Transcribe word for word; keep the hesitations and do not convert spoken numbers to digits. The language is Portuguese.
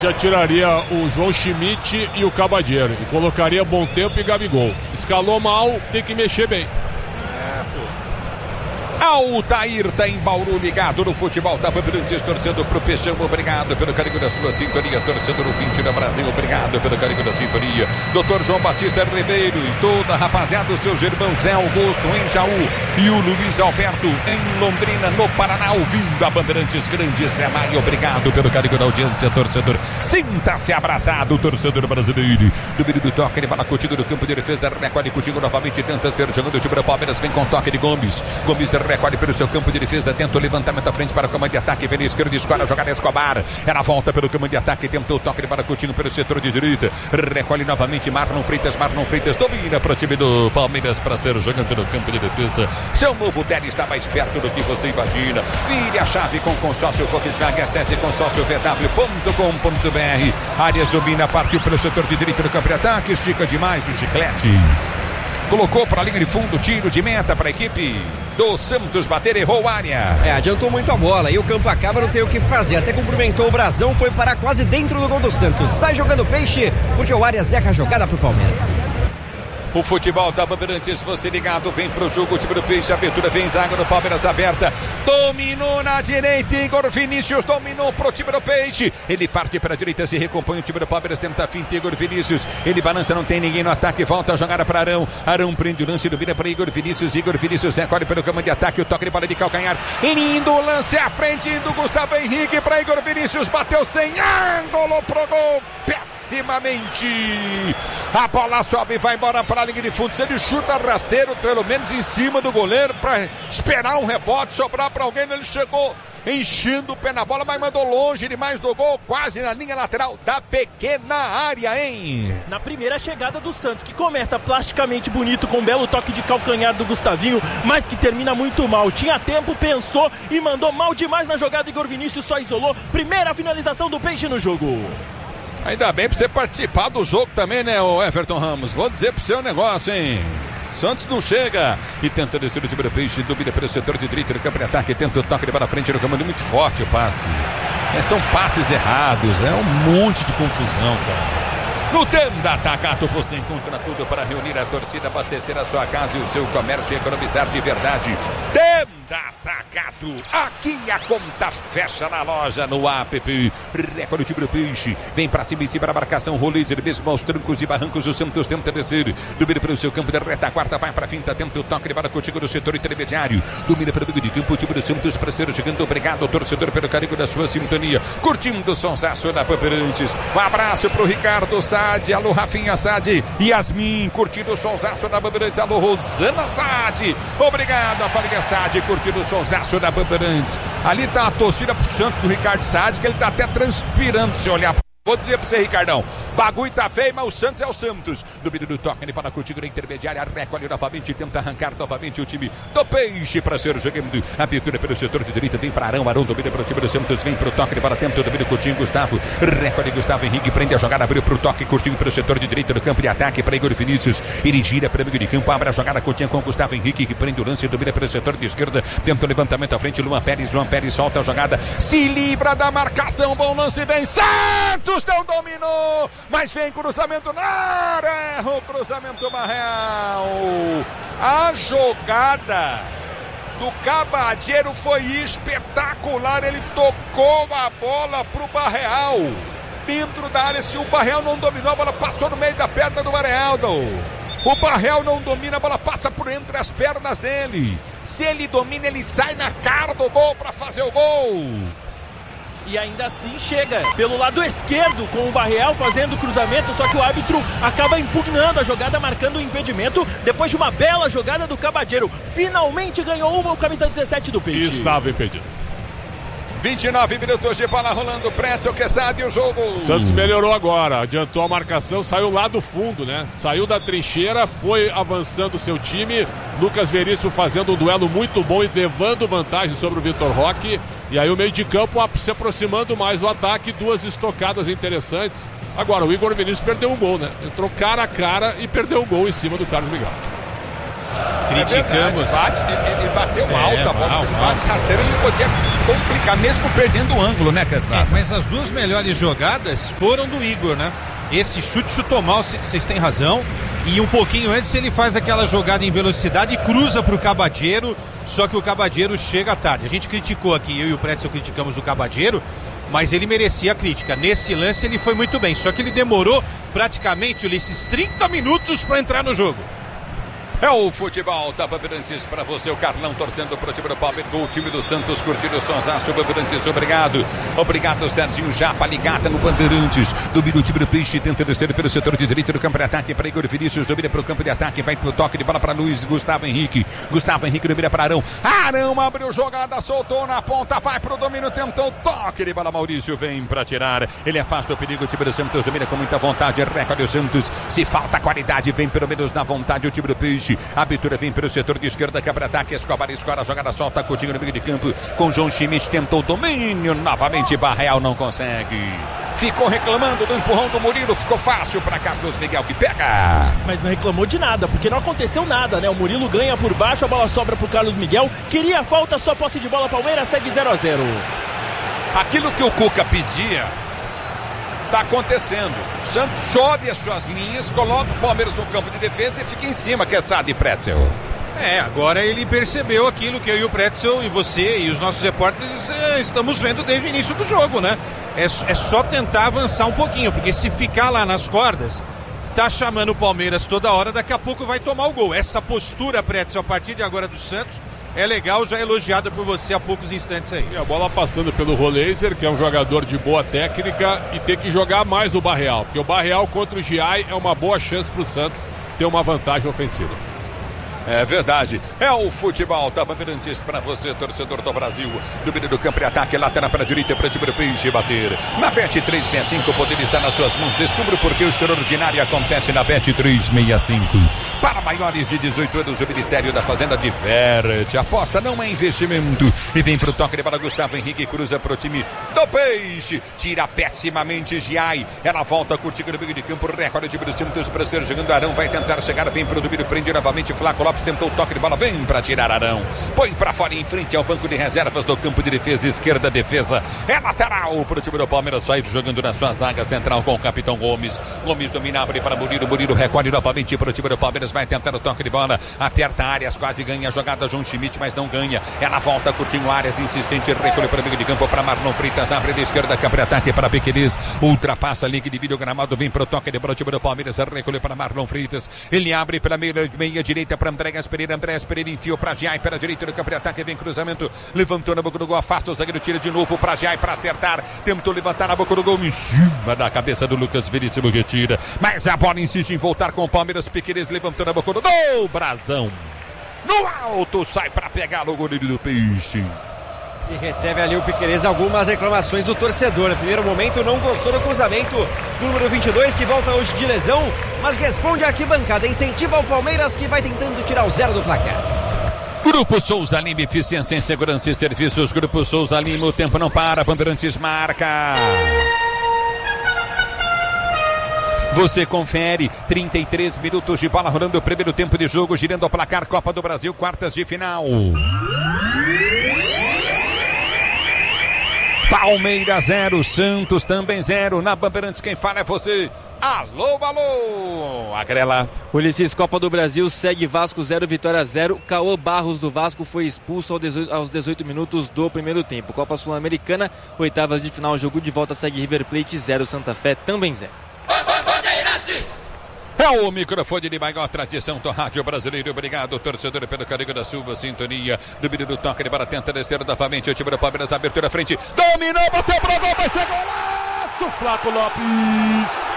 Já tiraria o João Schmidt e o Cabadeiro e colocaria Bom Tempo e Gabigol. Escalou mal, tem que mexer bem. É, pô. Altair tá em Bauru, ligado no futebol da Bandeirantes, torcendo pro Peixão, obrigado pelo carinho da sua sintonia, torcendo no vinte da Brasil, obrigado pelo carinho da sintonia. doutor João Batista Ribeiro e toda a rapaziada, os seus irmãos Zé Augusto em Jaú e o Luiz Alberto em Londrina, no Paraná, ouvindo a Bandeirantes, grande Zé Maio, obrigado pelo carinho da audiência, torcedor. Sinta-se abraçado, torcedor brasileiro. Domínio do toque, ele vai contigo no campo de defesa, recolhe contigo novamente, tenta ser jogando o time do Palmeiras, vem com toque de Gomes. Gomes recolhe pelo seu campo de defesa, tenta o levantamento à frente para o comando de ataque, vem na esquerda, escolhe a jogada Escobar, ela volta pelo comando de ataque, tenta o toque de Baracutinho pelo setor de direita, recolhe novamente Marlon Freitas, Marlon Freitas domina para o time do Palmeiras para ser jogando no campo de defesa. Seu novo Deli está mais perto do que você imagina. Vire a chave com consórcio Volkswagen, acesse consórcio v w ponto com ponto b r. Arias domina, partiu pelo setor de direita do campo de ataque, estica demais o chiclete. Colocou para a linha de fundo, tiro de meta para a equipe do Santos bater, errou a área. É, adiantou muito a bola e o campo acaba, não tem o que fazer. Até cumprimentou o Brazão, foi parar quase dentro do gol do Santos. Sai jogando peixe, porque o Arias erra a jogada pro Palmeiras. O futebol da Bandeirantes, você ligado, vem pro jogo, o time do Peixe, abertura, vem zaga do Palmeiras aberta, dominou na direita, Igor Vinícius dominou pro time do Peixe, ele parte para a direita, se recompõe o time do Palmeiras, tenta a finta, Igor Vinícius, ele balança, não tem ninguém no ataque, volta a jogada para Arão, Arão prende o lance, domina para Igor Vinícius, Igor Vinícius recolhe pelo campo de ataque, o toque de bola de calcanhar, lindo lance à frente do Gustavo Henrique para Igor Vinícius, bateu sem ângulo pro gol, pessimamente, a bola sobe e vai embora para a linha de fundo, se ele chuta rasteiro, pelo menos em cima do goleiro, para esperar um rebote, sobrar para alguém, ele chegou enchendo o pé na bola, mas mandou longe demais do gol, quase na linha lateral da pequena área, hein? Na primeira chegada do Santos, que começa plasticamente bonito, com um belo toque de calcanhar do Gustavinho, mas que termina muito mal, tinha tempo, pensou e mandou mal demais na jogada, Igor Vinícius só isolou, primeira finalização do Peixe no jogo. Ainda bem pra você participar do jogo também, né, o Everton Ramos? Vou dizer pro seu negócio, hein? Santos não chega e tenta descer o time do Peixe, domina pelo setor de direita do campo de ataque, tenta o toque de bola na frente do comando, muito forte o passe. É, são passes errados, é um monte de confusão, cara. No Tenda Atacado você encontra tudo para reunir a torcida, abastecer a sua casa e o seu comércio e economizar de verdade. Tenda Atacado, aqui a conta fecha na loja, no app. Recolhe o time do Peixe, vem para cima em cima da marcação, Roleiser mesmo aos trancos e barrancos, o Santos tenta descer, domina pelo seu campo de retaguarda, vai para a finta, tenta o toque de bola contigo no setor intermediário, domina pelo meio de campo, o time do Santos para ser chegando, obrigado torcedor pelo carinho da sua sintonia, curtindo o sonsaço da Bandeirantes, um abraço pro Ricardo Sade, alô Rafinha Sade, Yasmin, curtindo o sonsaço da Bandeirantes, alô Rosana Sade, obrigado a família Sade, curtindo o sonsaço da Bandeirantes, ali tá a torcida puxando do Ricardo Sade, que ele tá até transpirando se olhar. Vou dizer pra você, Ricardão, bagulho tá feio, mas o Santos é o Santos. Domínio do toque, ele para contigo na intermediária, recolhe novamente, tenta arrancar novamente o time do Peixe para ser jogando. Abertura pelo setor de direita, vem para Arão, Arão domina para o time do Santos, vem pro toque, ele para tenta o domínio curtinho, Gustavo, recolhe Gustavo Henrique, prende a jogada, abriu pro toque, curtinho pelo setor de direita do campo de ataque para Igor Vinícius, ele gira para o meio de campo, abre a jogada curtinha com Gustavo Henrique, que prende o lance, domina pelo setor de esquerda, tenta o levantamento à frente, Luan Pérez, Luan Pérez solta a jogada, se livra da marcação, bom lance, vem Santos! Não dominou, mas vem cruzamento na área, erra o cruzamento Barreal. A jogada do Cabadeiro foi espetacular, ele tocou a bola pro Barreal, dentro da área, se o Barreal não dominou, a bola passou no meio da perna do Barreal. O Barreal não domina, a bola passa por entre as pernas dele, se ele domina, ele sai na cara do gol para fazer o gol. E ainda assim chega pelo lado esquerdo com o Barreal fazendo o cruzamento, só que o árbitro acaba impugnando a jogada, marcando o impedimento, depois de uma bela jogada do Cabadeiro. Finalmente ganhou uma, o camisa dezessete do Peixe. Estava impedido. vinte e nove minutos de bola rolando, Pretzel, Quesada e o jogo. Santos melhorou agora, adiantou a marcação, saiu lá do fundo, né? Saiu da trincheira, foi avançando o seu time. Lucas Veríssimo fazendo um duelo muito bom e levando vantagem sobre o Vitor Roque. E aí o meio de campo se aproximando mais do ataque, duas estocadas interessantes. Agora o Igor Vinícius perdeu um gol, né? Entrou cara a cara e perdeu o gol em cima do Carlos Miguel. Criticamos. É verdade, bate, ele, ele bateu é, alto a bola, se ele bate rasteiro, ele podia complicar, mesmo perdendo o ângulo, né, Cassado? É, mas as duas melhores jogadas foram do Igor, né? Esse chute chutou mal, vocês têm razão. E um pouquinho antes ele faz aquela jogada em velocidade e cruza pro Cabadeiro, só que o Cabadeiro chega tarde. A gente criticou aqui, eu e o Pretzel criticamos o Cabadeiro, mas ele merecia a crítica. Nesse lance ele foi muito bem, só que ele demorou praticamente esses trinta minutos para entrar no jogo. É o futebol da Bandeirantes para você, o Carlão torcendo pro time do Palmeiras, o time do Santos curtindo o sonsaço, Bandeirantes, obrigado. Obrigado, Serginho Japa, ligada no Bandeirantes. Domina o time do Peixe, tenta descer pelo setor de direito do campo de ataque para Igor Vinícius, domina pro campo de ataque, vai pro toque de bola para Luiz Gustavo Henrique. Gustavo Henrique domina para Arão. Arão abriu jogada, soltou na ponta, vai pro domínio, tentou toque de bola, Maurício vem para tirar. Ele afasta o perigo, o time do Santos domina com muita vontade, recorde o Santos. Se falta qualidade, vem pelo menos na vontade o time do Peixe. A abertura vem pelo setor de esquerda, quebra ataque, Escobar escora a jogada, solta Coutinho no meio de campo com João Schmidt, tentou o domínio, novamente Barreal não consegue. Ficou reclamando do empurrão do Murilo, ficou fácil para Carlos Miguel que pega. Mas não reclamou de nada, porque não aconteceu nada, né? O Murilo ganha por baixo, a bola sobra pro Carlos Miguel, queria a falta, só posse de bola, Palmeiras segue zero a zero. Aquilo que o Cuca pedia está acontecendo. O Santos sobe as suas linhas, coloca o Palmeiras no campo de defesa e fica em cima, Quesada e Pretzel. É, agora ele percebeu aquilo que eu e o Pretzel e você e os nossos repórteres é, estamos vendo desde o início do jogo, né? É, é só tentar avançar um pouquinho, porque se ficar lá nas cordas, tá chamando o Palmeiras toda hora, daqui a pouco vai tomar o gol. Essa postura, Pretzel, a partir de agora do Santos, é legal, já elogiada por você há poucos instantes aí. E a bola passando pelo Roleiser, que é um jogador de boa técnica, e tem que jogar mais o Barreal, porque o Barreal contra o Giai é uma boa chance para o Santos ter uma vantagem ofensiva. É verdade, é o futebol da Bandeirantes para você, torcedor do Brasil. Domínio do campo de ataque, lateral para a direita, para o time do Peixe bater. Na Bet trezentos e sessenta e cinco, o poder está nas suas mãos. Descubra por que o extraordinário acontece na Bet trezentos e sessenta e cinco. Para maiores de dezoito anos, o Ministério da Fazenda diverte. Aposta não é investimento. E vem para o toque de bola, Gustavo Henrique cruza para o time do Peixe. Tira pessimamente Giai. Ela volta curtindo no meio de campo. Recorde o time do Santos para ser jogando. Arão vai tentar chegar, vem para o domínio, prende novamente Flaco Lopes, tentou o toque de bola, vem para tirar Arão, põe para fora em frente ao banco de reservas do campo de defesa, esquerda defesa, é lateral para o time do Palmeiras, sair jogando na sua zaga central com o capitão Gomes. Gomes domina, abre para Murilo, Murilo recolhe novamente para o time do Palmeiras, vai tentar o toque de bola, aperta Arias, quase ganha a jogada João Schmidt, mas não ganha, ela volta curtindo Arias, insistente, recolhe para o meio de campo para Marlon Freitas, abre da esquerda, campo de ataque para Pequenes, ultrapassa a linha de vídeo gramado, vem para o toque de bola, o time do Palmeiras, recolhe para Marlon Freitas, ele abre pela meia, meia direita para Andréas Pereira, Andréas Pereira enfiou para Giai, pela direita do campo de ataque, vem cruzamento, levantou na boca do gol, afasta o zagueiro, tira de novo para Giai para acertar, tentou levantar na boca do gol, em cima da cabeça do Lucas Veríssimo que tira, mas a bola insiste em voltar com o Palmeiras, Piqueires levantou na boca do gol, Brazão, no alto, sai para pegar o goleiro do Peixe. E recebe ali o Piqueires algumas reclamações do torcedor. No primeiro momento não gostou do cruzamento do número vinte e dois, que volta hoje de lesão, mas responde a arquibancada, incentiva o Palmeiras, que vai tentando tirar o zero do placar. Grupo Souza Lima, eficiência em segurança e serviços. Grupo Souza Lima, o tempo não para, Bandeirantes marca. Você confere, trinta e três minutos de bola rolando, o primeiro tempo de jogo, girando o placar, Copa do Brasil, quartas de final. Palmeiras zero, Santos também zero. Na Bandeirantes quem fala é você. Alô, alô, Agrela. Ulisses, Copa do Brasil segue Vasco zero, Vitória zero. Caô Barros do Vasco foi expulso aos dezoito minutos do primeiro tempo. Copa Sul-Americana, oitavas de final, jogo de volta segue River Plate zero, Santa Fé também zero. É o microfone de maior tradição do rádio brasileiro. Obrigado, torcedor, pelo carinho da sua sintonia. Domínio do toque de bola, tenta descer novamente o time do Palmeiras, abertura à frente. Dominou, bateu pro gol, vai ser golaço, Flaco Lopes.